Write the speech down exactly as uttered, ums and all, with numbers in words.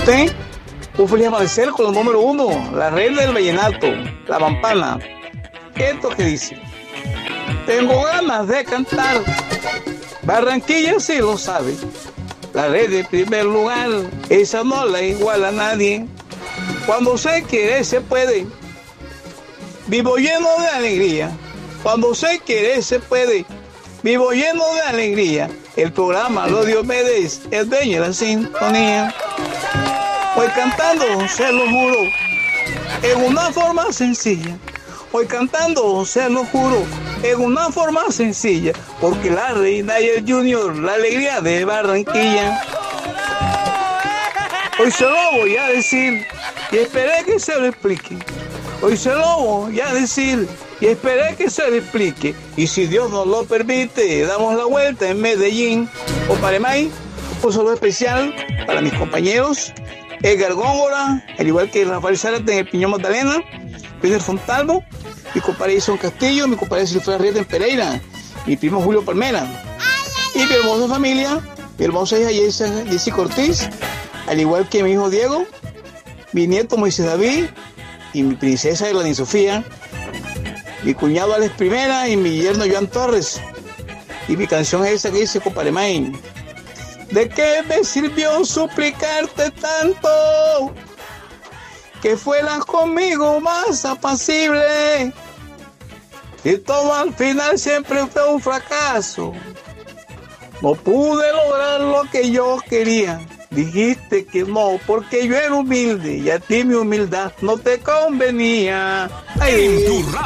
usted un feliz amanecer con el número uno, la reina del vallenato, la Mampana. Esto que dice: tengo ganas de cantar, Barranquilla sí lo sabe, la red de primer lugar, esa no la iguala a nadie. Cuando se quiere se puede, vivo lleno de alegría. Cuando se quiere se puede, vivo lleno de alegría. El programa Los Diomedes es dueño de la sintonía. Voy cantando, se lo juro, en una forma sencilla. Voy cantando, se lo juro, en una forma sencilla, porque la reina y el junior, la alegría de Barranquilla. Hoy se lo voy a decir y esperé que se lo explique. Hoy se lo voy a decir y esperé que se lo explique. Y si Dios nos lo permite, damos la vuelta en Medellín o Paremay. Un saludo especial para mis compañeros Edgar Góngora, al igual que Rafael Zárate en el Piñón Magdalena, Peter Fontalvo, mi compadre Edson Castillo, mi compadre Silfredo Arrieta en Pereira, mi primo Julio Palmera, y mi hermosa familia, mi hermosa hija Jessy Cortés, al igual que mi hijo Diego, mi nieto Moisés David, y mi princesa Elani Sofía, mi cuñado Alex Primera y mi yerno Joan Torres. Y mi canción es esa que dice: compadre Main, ¿de qué me sirvió suplicarte tanto? Que fueras conmigo más apacible. Y todo al final siempre fue un fracaso. No pude lograr lo que yo quería. Dijiste que no, porque yo era humilde y a ti mi humildad no te convenía. Ay. En tu radio.